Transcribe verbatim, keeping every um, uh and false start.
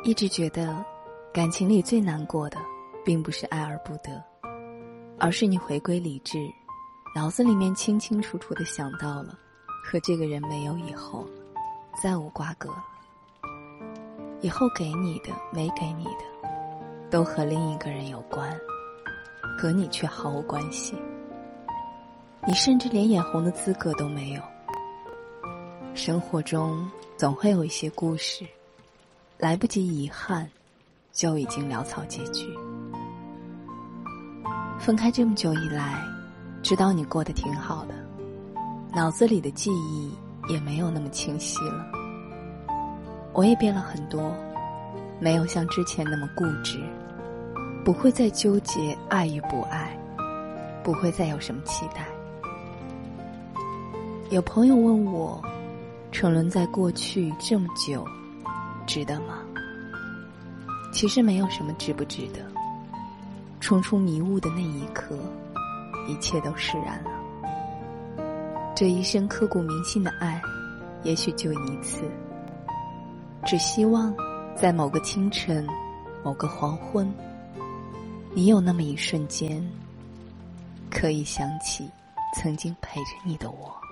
一直觉得感情里最难过的并不是爱而不得，而是你回归理智，脑子里面清清楚楚地想到了和这个人没有以后了，再无瓜葛了。以后给你的没给你的都和另一个人有关，和你却毫无关系，你甚至连眼红的资格都没有。生活中总会有一些故事，来不及遗憾就已经潦草结局。分开这么久以来，知道你过得挺好的，脑子里的记忆也没有那么清晰了。我也变了很多，没有像之前那么固执，不会再纠结爱与不爱，不会再有什么期待。有朋友问我，沉沦在过去这么久，值得吗？其实没有什么值不值得，冲出迷雾的那一刻，一切都释然了。这一生刻骨铭心的爱，也许就一次。只希望在某个清晨，某个黄昏，你有那么一瞬间，可以想起曾经陪着你的我。